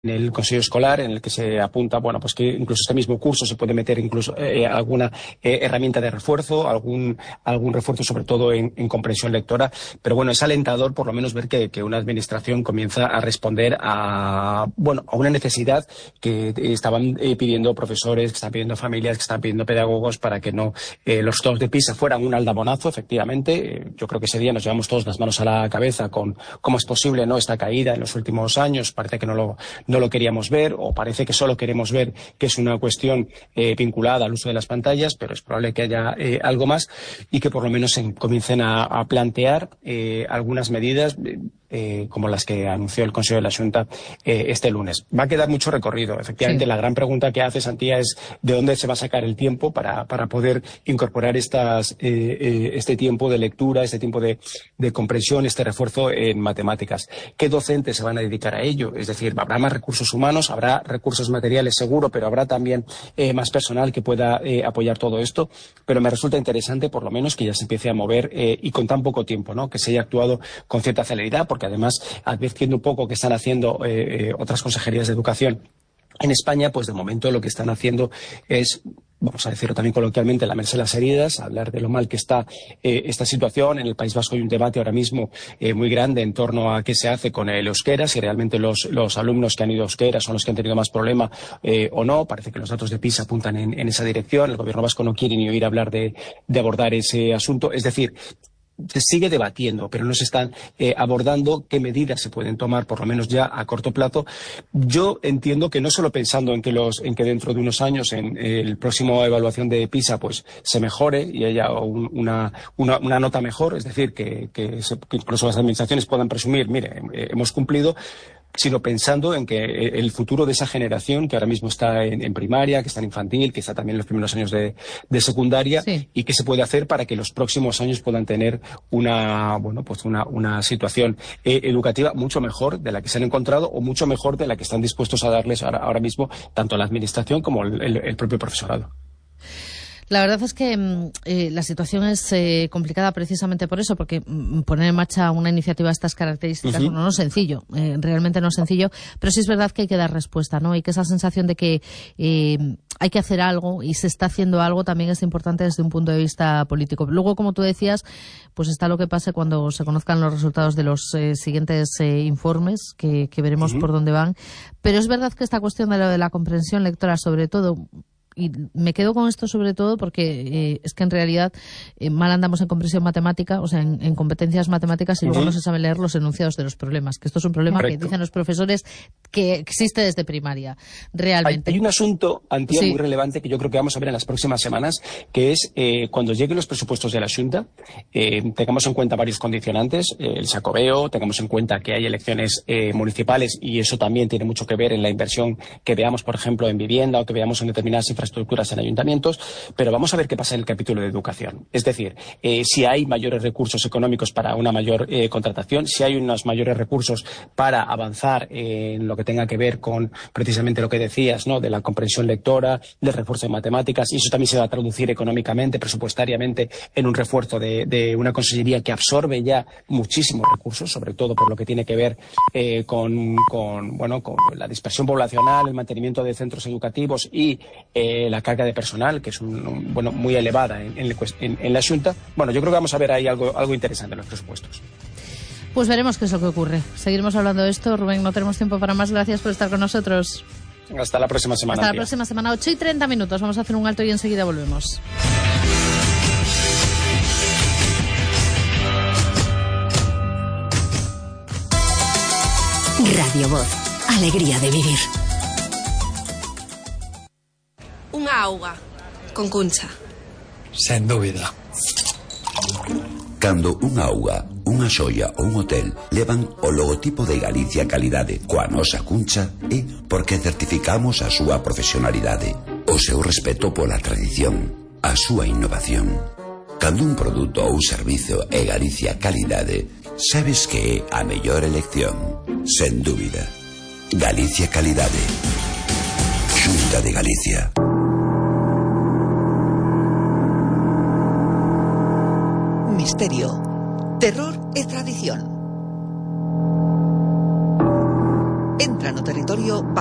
el consejo escolar, en el que se apunta, bueno, pues que incluso este mismo curso se puede meter incluso alguna herramienta de refuerzo, algún refuerzo sobre todo en comprensión lectora, pero bueno, es alentador por lo menos ver que una administración comienza a responder a una necesidad que estaban pidiendo profesores, que estaban pidiendo familias, que estaban pidiendo pedagogos, para que no los resultados de PISA fueran un aldabonazo, efectivamente. Yo creo que ese día nos llevamos todos las manos a la cabeza con cómo es posible, ¿no?, esta caída en los últimos años. Parece que no lo queríamos ver, o parece que solo queremos ver que es una cuestión vinculada al uso de las pantallas, pero es probable que haya algo más, y que por lo menos se comiencen a plantear algunas medidas como las que anunció el Consejo de la Junta este lunes. Va a quedar mucho recorrido. Efectivamente, sí. La gran pregunta que hace Santía es de dónde se va a sacar el tiempo para poder incorporar este tiempo de lectura, este tiempo de comprensión, este refuerzo en matemáticas. ¿Qué docentes se van a dedicar a ello? Es decir, habrá más recursos humanos, habrá recursos materiales seguro, pero habrá también más personal que pueda apoyar todo esto. Pero me resulta interesante, por lo menos, que ya se empiece a mover y con tan poco tiempo, ¿no?, que se haya actuado con cierta celeridad, porque además, advirtiendo un poco que están haciendo otras consejerías de educación en España, pues de momento lo que están haciendo es, vamos a decirlo también coloquialmente, lamerse las heridas, hablar de lo mal que está esta situación. En el País Vasco hay un debate ahora mismo muy grande en torno a qué se hace con el euskera, si realmente los alumnos que han ido a euskera son los que han tenido más problema o no. Parece que los datos de PISA apuntan en esa dirección. El gobierno vasco no quiere ni oír hablar de abordar ese asunto. Es decir, se sigue debatiendo, pero no se están abordando qué medidas se pueden tomar, por lo menos ya a corto plazo. Yo entiendo que no solo pensando en que dentro de unos años, en el próximo evaluación de PISA, pues se mejore y haya una nota mejor, es decir, que incluso las administraciones puedan presumir, mire, hemos cumplido, sino pensando en que el futuro de esa generación que ahora mismo está en primaria, que está en infantil, que está también en los primeros años de secundaria, sí, y qué se puede hacer para que los próximos años puedan tener una situación educativa mucho mejor de la que se han encontrado, o mucho mejor de la que están dispuestos a darles ahora mismo tanto la administración como el propio profesorado. La verdad es que la situación es complicada precisamente por eso, porque poner en marcha una iniciativa de estas características no es sencillo, realmente no es sencillo, pero sí es verdad que hay que dar respuesta, ¿no? Y que esa sensación de que hay que hacer algo y se está haciendo algo también es importante desde un punto de vista político. Luego, como tú decías, pues está lo que pase cuando se conozcan los resultados de los siguientes informes, que veremos por dónde van. Pero es verdad que esta cuestión de lo de la comprensión lectora, sobre todo, y me quedo con esto sobre todo porque es que en realidad mal andamos en comprensión matemática, o sea, en competencias matemáticas, y luego no se sabe leer los enunciados de los problemas, que esto es un problema Correcto. Que dicen los profesores que existe desde primaria, realmente. Hay un asunto, Antía, muy relevante que yo creo que vamos a ver en las próximas semanas, que es cuando lleguen los presupuestos de la Xunta, tengamos en cuenta varios condicionantes, el Xacobeo, tengamos en cuenta que hay elecciones municipales, y eso también tiene mucho que ver en la inversión que veamos, por ejemplo, en vivienda, o que veamos en determinadas infraestructuras en ayuntamientos, pero vamos a ver qué pasa en el capítulo de educación. Es decir, si hay mayores recursos económicos para una mayor contratación, si hay unos mayores recursos para avanzar en lo que tenga que ver con precisamente lo que decías, ¿no?, de la comprensión lectora, del refuerzo de matemáticas, y eso también se va a traducir económicamente, presupuestariamente, en un refuerzo de una consellería que absorbe ya muchísimos recursos, sobre todo por lo que tiene que ver con la dispersión poblacional, el mantenimiento de centros educativos y la carga de personal, que es muy elevada en la Xunta. Bueno, yo creo que vamos a ver ahí algo interesante en los presupuestos. Pues veremos qué es lo que ocurre. Seguiremos hablando de esto. Rubén, no tenemos tiempo para más. Gracias por estar con nosotros. Hasta la próxima semana. Hasta la próxima semana, 8:30. Vamos a hacer un alto y enseguida volvemos. Radio Voz. Alegría de vivir. Unha auga con Cuncha. Sen dúbida. Cando unha auga, unha xoia ou un hotel levan o logotipo de Galicia Calidade coa nosa Cuncha, é porque certificamos a súa profesionalidade, o seu respeto pola tradición, a súa innovación. Cando un produto ou servizo é Galicia Calidade, sabes que é a mellor elección, sen dúbida. Galicia Calidade. Xunta de Galicia. Misterio, terror e tradición. Entra no territorio Laboratorio